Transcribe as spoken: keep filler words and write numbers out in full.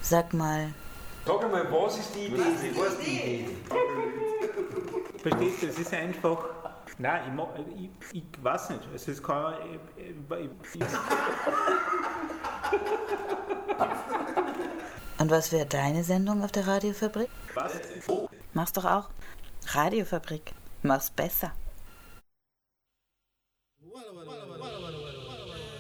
Sag mal. Sag einmal, was ist die Idee? Was ist die, was die Idee? Verstehst du, es ist einfach. Nein, ich, mag, ich, ich weiß nicht. Also es kann. Ich, ich, ich, Und was wäre deine Sendung auf der Radiofabrik? was? Mach's doch auch. Radiofabrik. Mach's besser.